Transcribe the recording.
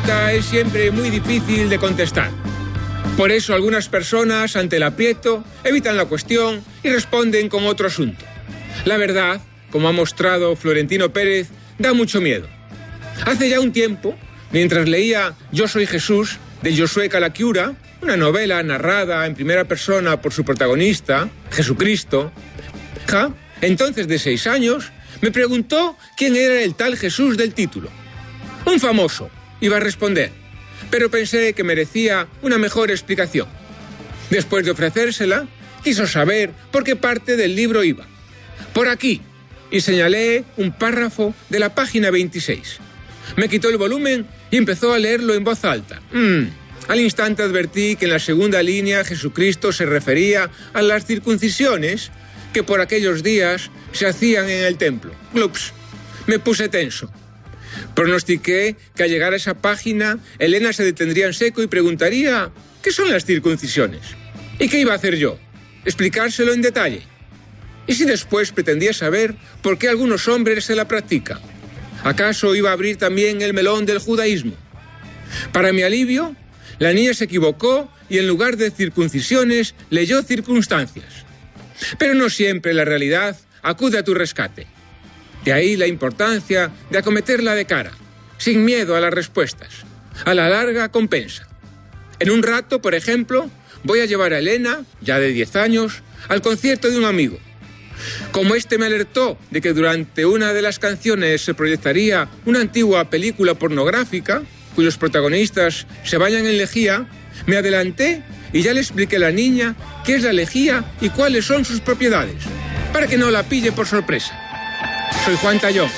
pregunta es siempre muy difícil de contestar. Por eso algunas personas, ante el aprieto, evitan la cuestión y responden con otro asunto. La verdad, como ha mostrado Florentino Pérez, da mucho miedo. Hace ya un tiempo, mientras leía Yo soy Jesús, de Josué Calaquiura, una novela narrada en primera persona por su protagonista, Jesucristo, entonces de 6 años, me preguntó quién era el tal Jesús del título. Un famoso, iba a responder, pero pensé que merecía una mejor explicación. Después de ofrecérsela, quiso saber por qué parte del libro iba. Por aquí, y señalé un párrafo de la página 26. Me quitó el volumen y empezó a leerlo en voz alta. Al instante advertí que en la segunda línea Jesucristo se refería a las circuncisiones que por aquellos días se hacían en el templo. Glups. Me puse tenso. Pronostiqué que al llegar a esa página, Elena se detendría en seco y preguntaría ¿qué son las circuncisiones? ¿Y qué iba a hacer yo? ¿Explicárselo en detalle? ¿Y si después pretendía saber por qué algunos hombres se la practican? ¿Acaso iba a abrir también el melón del judaísmo? Para mi alivio, la niña se equivocó y en lugar de circuncisiones leyó circunstancias. Pero no siempre la realidad acude a tu rescate. De ahí la importancia de acometerla de cara, sin miedo a las respuestas. A la larga compensa. En un rato, por ejemplo, voy a llevar a Elena, ya de 10 años, al concierto de un amigo. Como este me alertó de que durante una de las canciones se proyectaría una antigua película pornográfica, cuyos protagonistas se bañan en lejía, me adelanté y ya le expliqué a la niña qué es la lejía y cuáles son sus propiedades, para que no la pille por sorpresa. Soy Juan Tallón.